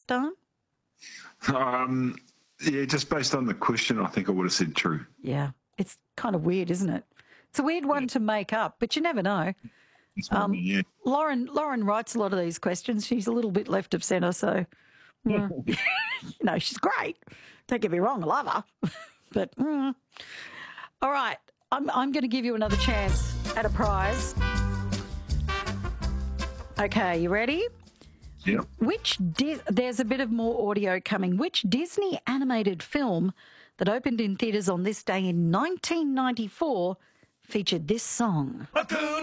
Dane? Yeah, just based on the question, I think I would have said true. Yeah, it's kind of weird, isn't it? It's a weird one to make up, but you never know. Yeah. Lauren writes a lot of these questions. She's a little bit left of centre, so she's great. Don't get me wrong, I love her. But all right, I'm going to give you another chance at a prize. Okay, you ready? Yeah. There's a bit of more audio coming. Which Disney animated film that opened in theatres on this day in 1994 featured this song?